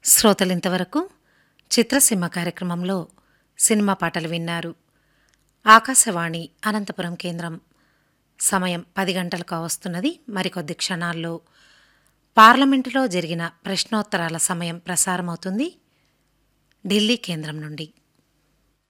శ్రోతలింతవరకు చిత్రసీమ కార్యక్రమంలో సినిమా పాటలు విన్నారు. ఆకాశవాణి అనంతపురం కేంద్రం. సమయం 10 గంటలు కావస్తున్నది. మరికొద్ది క్షణాల్లో పార్లమెంటులో జరిగిన ప్రశ్నోత్తరాల సమయం ప్రసారమవుతుంది ఢిల్లీ కేంద్రం నుండి.